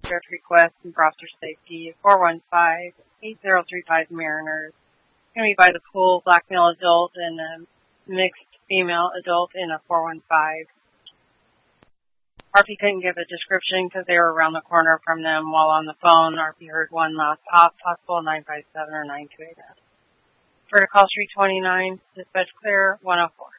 search request and officer safety, 415-8035 Mariners. It's going to be by the pool, black male adult and a mixed female adult in a 415. RP couldn't give a description because they were around the corner from them while on the phone. RP heard one loud pop, possible 957 or 928. For the call street 29, dispatch clear 104.